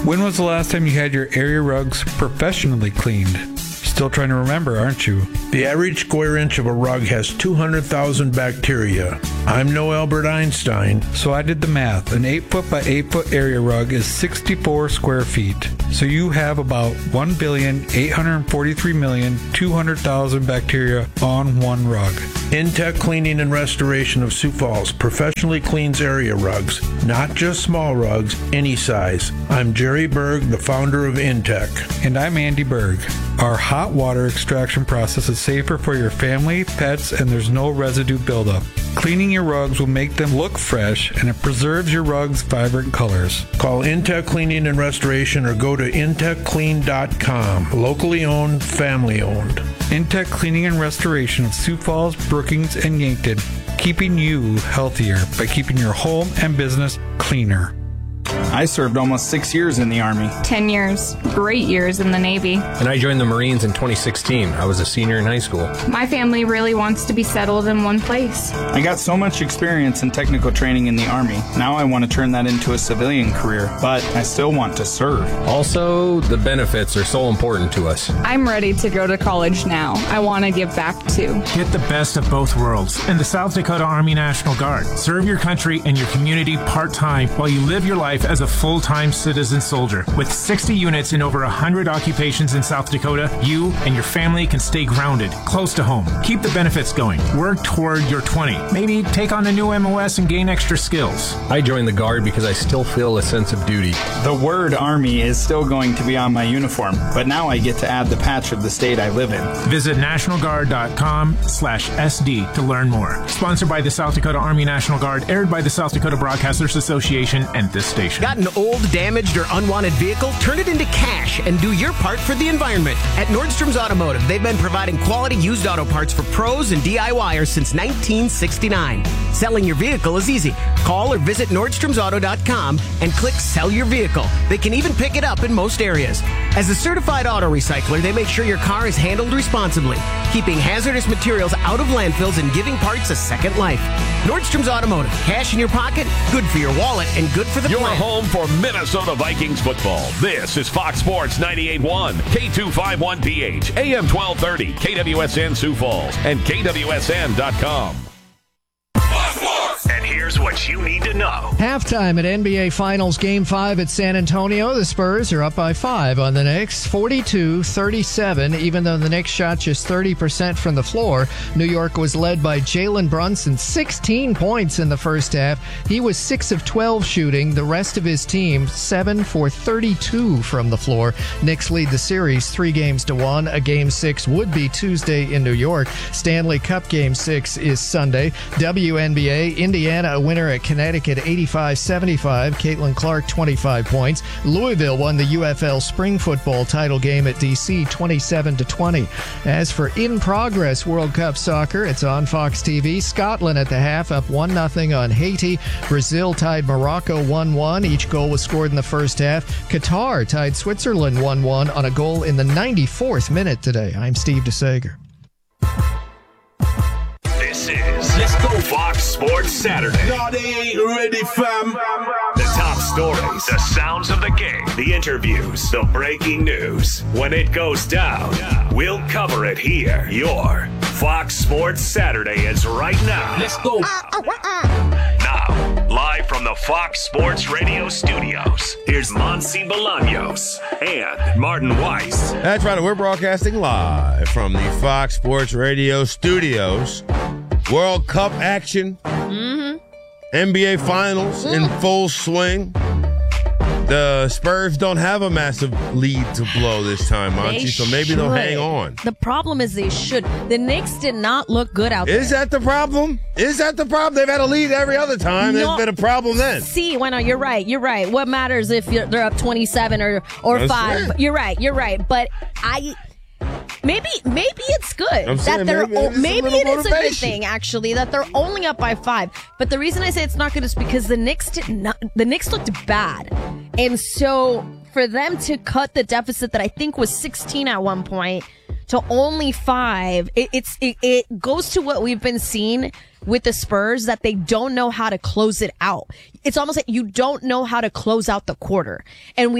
When was the last time you had your area rugs professionally cleaned? Still trying to remember, aren't you? The average square inch of a rug has 200,000 bacteria. I'm no Albert Einstein. So I did the math. An 8-foot by 8-foot area rug is 64 square feet. So you have about 1,843,200,000 bacteria on one rug. Intech Cleaning and Restoration of Sioux Falls professionally cleans area rugs, not just small rugs, any size. I'm Jerry Berg, the founder of Intech. And I'm Andy Berg. Our hot water extraction process is safer for your family, pets, and there's no residue buildup. Cleaning your rugs will make them look fresh, and it preserves your rugs' vibrant colors. Call Intech Cleaning and Restoration or go to intechclean.com. Locally owned, family owned. Intech Cleaning and Restoration of Sioux Falls, Brookings, and Yankton, keeping you healthier by keeping your home and business cleaner. I served almost 6 years in the Army. 10 years. Great years in the Navy. And I joined the Marines in 2016. I was a senior in high school. My family really wants to be settled in one place. I got so much experience in technical training in the Army. Now I want to turn that into a civilian career, but I still want to serve. Also, the benefits are so important to us. I'm ready to go to college now. I want to give back too. Get the best of both worlds in the South Dakota Army National Guard. Serve your country and your community part-time while you live your life as a full-time citizen soldier. With 60 units in over 100 occupations in South Dakota, you and your family can stay grounded, close to home. Keep the benefits going. Work toward your 20. Maybe take on a new MOS and gain extra skills. I joined the Guard because I still feel a sense of duty. The word Army is still going to be on my uniform, but now I get to add the patch of the state I live in. Visit nationalguard.com/SD to learn more. Sponsored by the South Dakota Army National Guard, aired by the South Dakota Broadcasters Association and this station. Got an old, damaged, or unwanted vehicle? Turn it into cash and do your part for the environment. At Nordstrom's Automotive, they've been providing quality used auto parts for pros and DIYers since 1969. Selling your vehicle is easy. Call or visit NordstromsAuto.com and click Sell Your Vehicle. They can even pick it up in most areas. As a certified auto recycler, they make sure your car is handled responsibly, keeping hazardous materials out of landfills and giving parts a second life. Nordstrom's Automotive. Cash in your pocket, good for your wallet, and good for the Your planet. home for Minnesota Vikings football. This is Fox Sports 98.1, K251PH, AM 1230, KWSN Sioux Falls, and KWSN.com. And here's what you need to know. Halftime at NBA Finals Game 5 at San Antonio. The Spurs are up by 5 on the Knicks, 42-37. Even though the Knicks shot just 30% from the floor, New York was led by Jalen Brunson, 16 points in the first half. He was 6 of 12 shooting. The rest of his team, 7 for 32 from the floor. Knicks lead the series 3-1. A Game 6 would be Tuesday in New York. Stanley Cup Game 6 is Sunday. WNBA, Indiana a winner at Connecticut 85-75. Caitlin Clark 25 points. Louisville won the UFL Spring Football title game at DC 27-20. As for in progress World Cup soccer, it's on Fox TV. Scotland at the half up 1-0 on Haiti. Brazil tied Morocco 1-1. Each goal was scored in the first half. Qatar tied Switzerland 1-1 on a goal in the 94th minute today. I'm Steve DeSager. This is Let's Go Fox Sports Saturday. No, they ain't ready, fam. The top stories, the sounds of the game, the interviews, the breaking news. When it goes down, we'll cover it here. Your Fox Sports Saturday is right now. Let's go. Now, live from the Fox Sports Radio studios, here's Monsi Bolaños and Martin Weiss. That's right. We're broadcasting live from the Fox Sports Radio studios. World Cup action. NBA Finals in full swing. The Spurs don't have a massive lead to blow this time, Monty, so maybe they'll hang on. The problem is they should. The Knicks did not look good out there. Is that the problem? Is that the problem? They've had a lead every other time. There's been a problem then. See, why not? You're right. You're right. What matters if they're up 27 or 5? Right. You're right. You're right. But maybe it's good that they're maybe it is a good thing actually that they're only up by 5. But the reason I say it's not good is because the Knicks looked bad, and so for them to cut the deficit that I think was 16 at one point to only 5, it goes to what we've been seeing with the Spurs, that they don't know how to close it out. It's almost like you don't know how to close out the quarter, and we've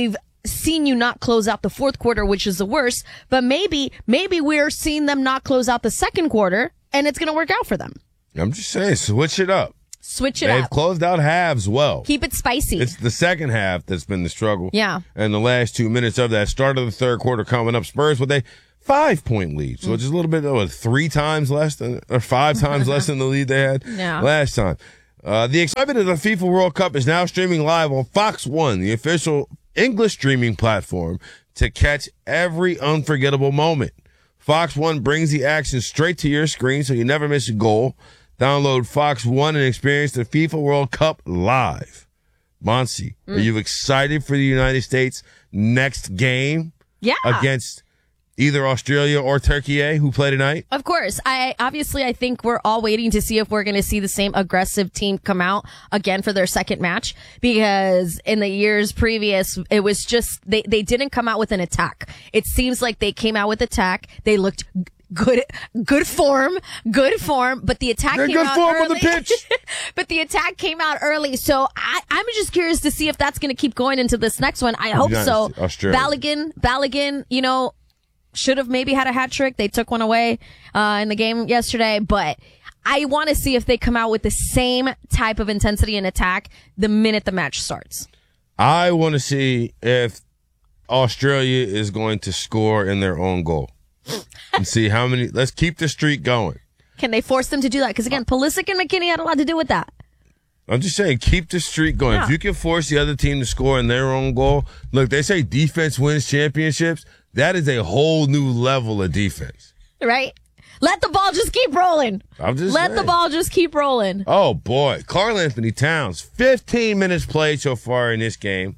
seen you not close out the fourth quarter, which is the worst, but maybe we're seeing them not close out the second quarter, and it's going to work out for them. I'm just saying, switch it up. They've closed out halves well. Keep it spicy. It's the second half that's been the struggle. Yeah. And the last 2 minutes of that start of the third quarter coming up, Spurs with a 5-point lead. So it's just a little bit, 3 times less than, or 5 times less than the lead they had last time. The excitement of the FIFA World Cup is now streaming live on Fox One, the official English streaming platform, to catch every unforgettable moment. Fox One brings the action straight to your screen so you never miss a goal. Download Fox One and experience the FIFA World Cup live. Monsi, are you excited for the United States' next game? Yeah. Against either Australia or Turkey, who play tonight? Of course. I think we're all waiting to see if we're going to see the same aggressive team come out again for their second match, because in the years previous, it was just, they didn't come out with an attack. It seems like they came out with attack. They looked good form, but the attack came out early. On the pitch. But the attack came out early, so I'm just curious to see if that's going to keep going into this next one. I hope so. Balogun, should have maybe had a hat trick. They took one away in the game yesterday, but I want to see if they come out with the same type of intensity and attack the minute the match starts. I want to see if Australia is going to score in their own goal. And see how many. Let's keep the streak going. Can they force them to do that? Because again, Pulisic and McKinney had a lot to do with that. I'm just saying, keep the streak going. Yeah. If you can force the other team to score in their own goal, look, they say defense wins championships. That is a whole new level of defense. Right? Let the ball just keep rolling. Let the ball just keep rolling. Oh, boy. Karl Anthony Towns, 15 minutes played so far in this game.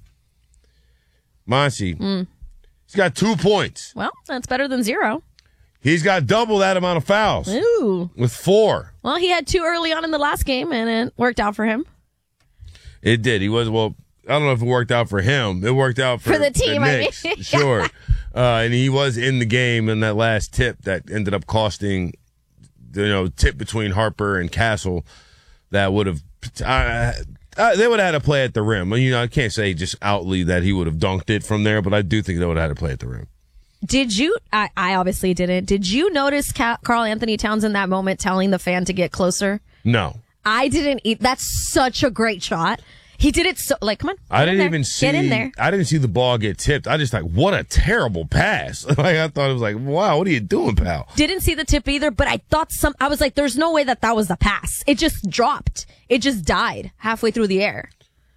Monsi, he's got 2 points. Well, that's better than 0. He's got double that amount of fouls. Ooh. With 4. Well, he had 2 early on in the last game, and it worked out for him. It did. I don't know if it worked out for him. It worked out for the team, Knicks, I mean. Sure. And he was in the game in that last tip that ended up costing, tip between Harper and Castle that would have, they would have had to play at the rim. I can't say just outly that he would have dunked it from there, but I do think they would have had to play at the rim. Did you, I obviously didn't, did you notice Karl Anthony Towns in that moment telling the fan to get closer? No. I didn't. That's such a great shot. He did it so, come on. I didn't even see. Get in there. I didn't see the ball get tipped. I just what a terrible pass. I thought it was wow, what are you doing, pal? Didn't see the tip either, but I thought I was like, there's no way that was the pass. It just dropped. It just died halfway through the air.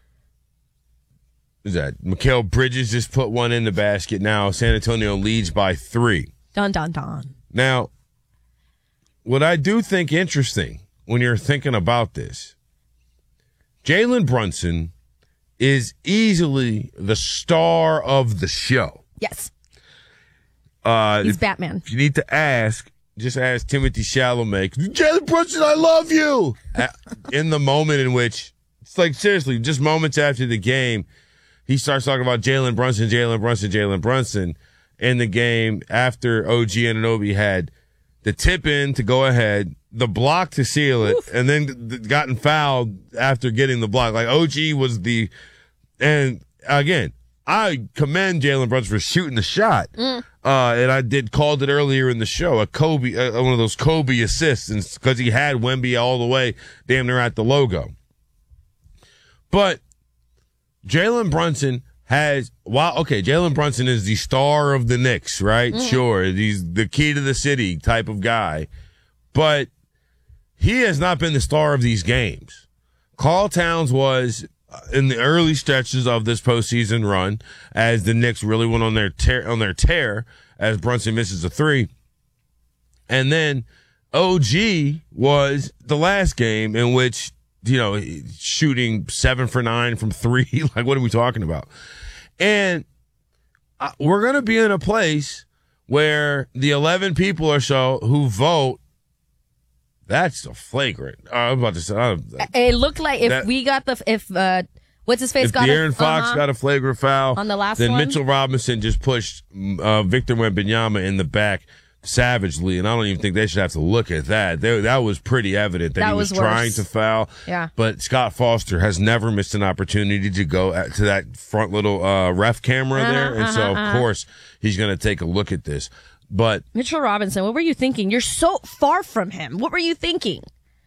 Is that Mikal Bridges just put one in the basket now. San Antonio leads by 3. Dun, dun, dun. Now, what I do think interesting when you're thinking about this, Jalen Brunson is easily the star of the show. Yes. He's Batman. If you need to just ask Timothy Chalamet, Jalen Brunson, I love you. In the moment in which, it's seriously, just moments after the game, he starts talking about Jalen Brunson in the game after OG Anunoby had the tip in to go ahead, the block to seal it, and then gotten fouled after getting the block. OG was and again, I commend Jalen Brunson for shooting the shot. And I called it earlier in the show, one of those Kobe assists, because he had Wemby all the way damn near at the logo. But Jalen Brunson Jalen Brunson is the star of the Knicks, right? Sure. He's the key to the city type of guy. But he has not been the star of these games. Karl Towns was in the early stretches of this postseason run as the Knicks really went on their tear as Brunson misses a 3. And then OG was the last game in which, shooting 7 for 9 from 3. What are we talking about? And we're going to be in a place where the 11 people or so who vote, that's a flagrant. I was about to say. It looked like if what's his face if got De'Aaron Fox got a flagrant foul on the last then one, Mitchell Robinson just pushed Victor Wembanyama in the back savagely, and I don't even think they should have to look at that. That was pretty evident that he was trying to foul. Yeah. But Scott Foster has never missed an opportunity to go to that front little ref camera there, and so of course he's going to take a look at this. But Mitchell Robinson, what were you thinking? You're so far from him. What were you thinking?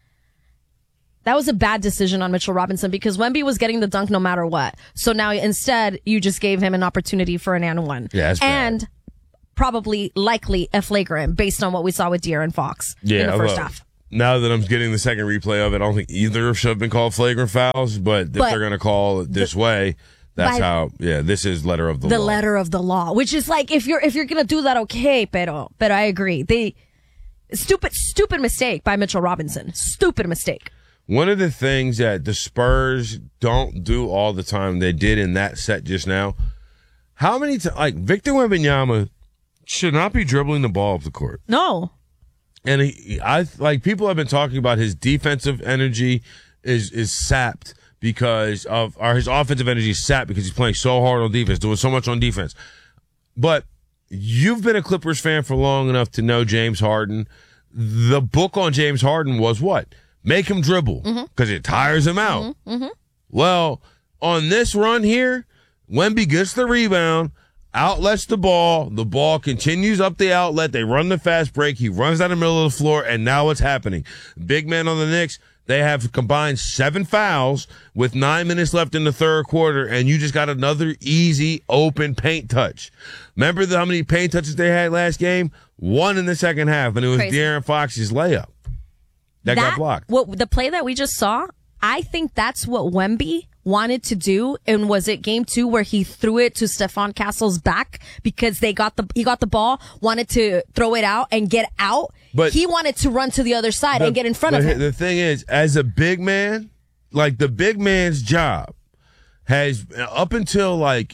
That was a bad decision on Mitchell Robinson because Wemby was getting the dunk no matter what. So now instead you just gave him an opportunity for an and one. Yeah, and probably likely a flagrant based on what we saw with De'Aaron Fox in the first half. Now that I'm getting the second replay of it, I don't think either should have been called flagrant fouls, but if they're going to call it this way, that's how, this is letter of the law. The letter of the law, which is like, if you're going to do that, okay, pero I agree. Stupid mistake by Mitchell Robinson. Stupid mistake. One of the things that the Spurs don't do all the time, they did in that set just now. How many times, like Victor Wembanyama should not be dribbling the ball up the court. No. And people have been talking about his defensive energy is sapped because of, or his offensive energy is sapped because he's playing so hard on defense, doing so much on defense. But you've been a Clippers fan for long enough to know James Harden. The book on James Harden was what? Make him dribble because it tires him out. Well, on this run here, Wemby gets the rebound, outlets the ball continues up the outlet, they run the fast break, he runs down the middle of the floor, and now what's happening? Big men on the Knicks, they have combined 7 fouls with 9 minutes left in the third quarter, and you just got another easy, open paint touch. Remember how many paint touches they had last game? 1 in the second half, and it was De'Aaron Fox's layup. That got blocked. The play that we just saw, I think that's what Wemby wanted to do. And was it game 2 where he threw it to Stephon Castle's back because he got the ball, wanted to throw it out and get out. But he wanted to run to the other side and get in front of him. The thing is, as a big man, like the big man's job has up until like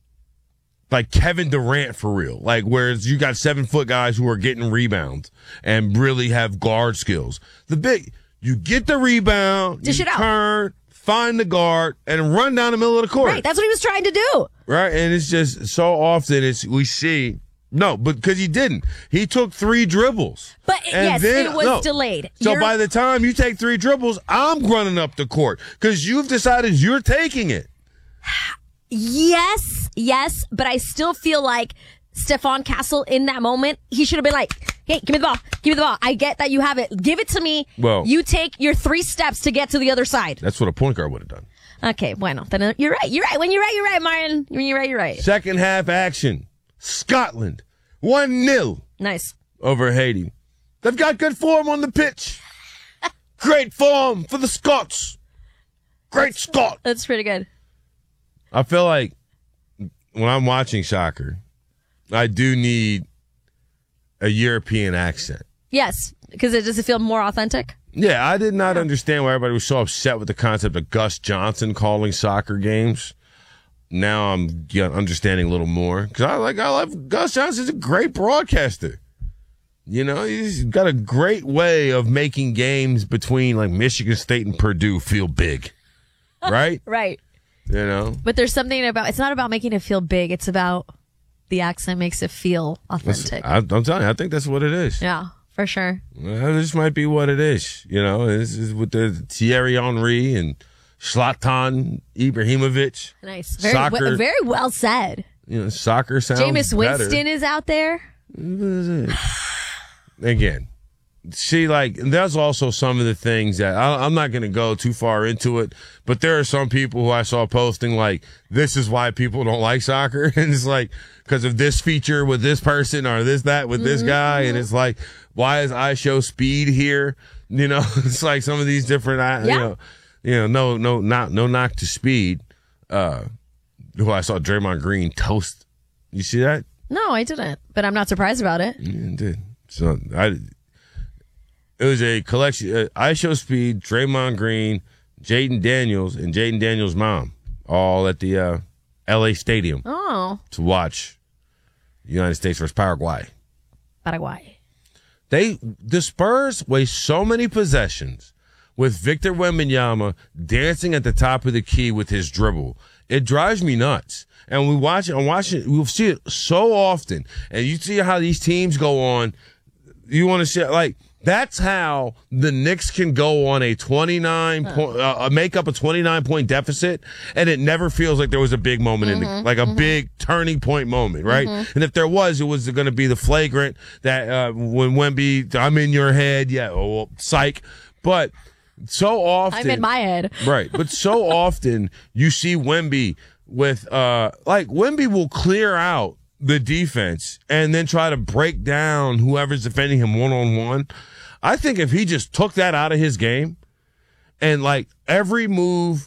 Kevin Durant for real, like whereas you got 7-foot guys who are getting rebounds and really have guard skills. You get the rebound, dish it out, turn, find the guard, and run down the middle of the court. Right, that's what he was trying to do. Right, and it's just so often because he didn't. He took 3 dribbles. But it was delayed. So by the time you take 3 dribbles, I'm running up the court because you've decided you're taking it. Yes, but I still feel like Stephon Castle in that moment, he should have been like, hey, give me the ball. I get that you have it. Give it to me. Well, you take your 3 steps to get to the other side. That's what a point guard would have done. Okay, bueno. Then you're right. When you're right, Martin. When you're right. Second half action. Scotland. 1-0. Nice. Over Haiti. They've got good form on the pitch. Great form for the Scots. Great Scot. That's pretty good. I feel like when I'm watching soccer, I do need a European accent. Yes, because does it feel more authentic? Yeah, I did not understand why everybody was so upset with the concept of Gus Johnson calling soccer games. Now I'm understanding a little more because I love Gus Johnson. He's a great broadcaster. You know, he's got a great way of making games between like Michigan State and Purdue feel big, right? Right. You know, but there's something about, it's not about making it feel big. It's about the accent makes it feel authentic. I'm telling you, I think that's what it is. Yeah, for sure. Well, this might be what it is. You know, this is with the Thierry Henry and Zlatan Ibrahimovic. Nice. Very well said. You know, soccer sounds Jameis better. Winston is out there. Again. See, like, there's also some of the things that I'm not going to go too far into it, but there are some people who I saw posting like, this is why people don't like soccer. And it's like, because of this feature with this person or that with this guy. And it's like, why is I show speed here? You know, it's like some of these different, no knock to speed. Who I saw Draymond Green toast. You see that? No, I didn't, but I'm not surprised about it. Yeah, I did. So it was a collection. I Show Speed, Draymond Green, Jaden Daniels, and Jaden Daniels' mom, all at the L.A. Stadium to watch United States versus Paraguay. The Spurs waste so many possessions with Victor Wembanyama dancing at the top of the key with his dribble. It drives me nuts. And we'll see it so often. And you see how these teams go on. You want to see, like, that's how the Knicks can go on a 29 point, make up a 29-point deficit, and it never feels like there was a big moment in like a big turning point moment, right? And if there was, it was going to be the flagrant that when Wemby, I'm in your head, psych. But so often, I'm in my head, right? But so often you see Wemby with Wemby will clear out the defense and then try to break down whoever's defending him one-on-one. I think if he just took that out of his game and like every move